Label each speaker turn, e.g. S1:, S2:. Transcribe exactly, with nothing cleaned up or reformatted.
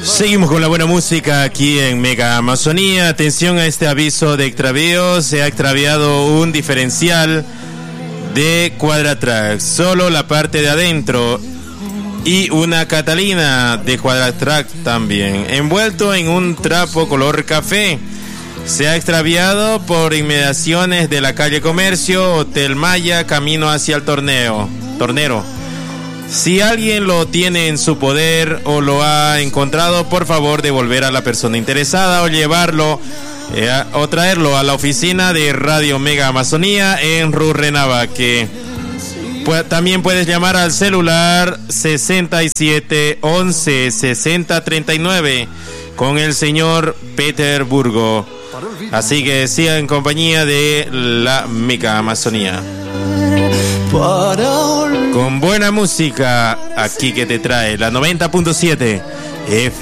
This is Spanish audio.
S1: Seguimos con la buena música aquí en Mega Amazonía. Atención a este aviso de extravío. Se ha extraviado un diferencial de Quadratrack, solo la parte de adentro, y una Catalina de Quadratrack también, envuelto en un trapo color café. Se ha extraviado por inmediaciones de la calle Comercio, Hotel Maya, camino hacia el torneo, tornero. Si alguien lo tiene en su poder o lo ha encontrado, por favor devolver a la persona interesada o llevarlo eh, a, o traerlo a la oficina de Radio Mega Amazonía en Rurrenabaque. Pues, también puedes llamar al celular sesenta y siete once sesenta treinta y nueve con el señor Peter Burgo. Así que siga en compañía de la Mega Amazonía. Con buena música aquí que te trae la noventa punto siete F